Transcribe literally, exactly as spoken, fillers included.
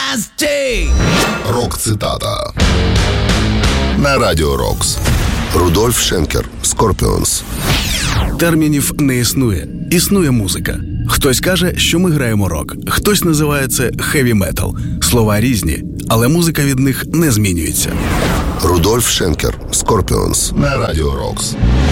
Nasty! Рок-цитата на Радіо Рокс. Рудольф Шенкер, Scorpions. Термінів не існує. Існує музика. Хтось каже, що ми граємо рок. Хтось називає це хеві-метал. Слова різні, але музика від них не змінюється. Рудольф Шенкер, Scorpions на Радіо Рокс.